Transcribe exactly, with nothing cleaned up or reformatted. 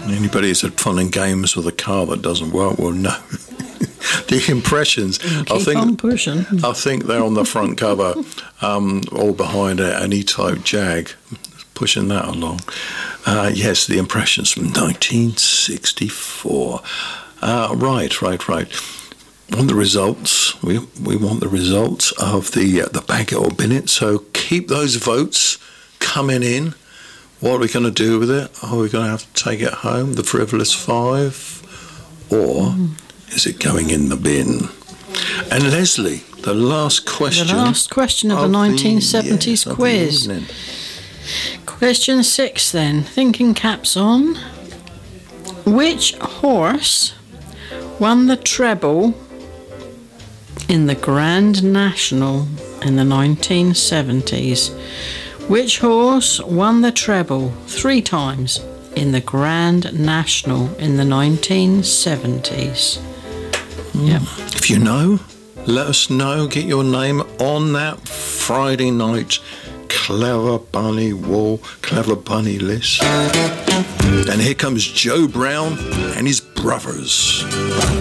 Anybody who's had fun and games with a car that doesn't work will know. The impressions. Keep I think, on pushing. I think they're on the front cover, um, all behind an E-Type Jag, pushing that along. Uh, yes, the impressions from nineteen sixty-four. Uh, right, right, right. Want the results? We we want the results of the uh, the Bag It or Bin It. So keep those votes coming in. What are we going to do with it? Are we going to have to take it home, the Frivolous Five, or mm. is it going in the bin? And Leslie, the last question. The last question of, of the nineteen seventies the, yes, quiz. Question six then. Thinking caps on. Which horse won the treble in the Grand National in the nineteen seventies? Which horse won the treble three times in the Grand National in the nineteen seventies? Mm. Yep. If you know, let us know. Get your name on that Friday night Clever Bunny Wall, Clever Bunny list. And here comes Joe Brown and his brothers.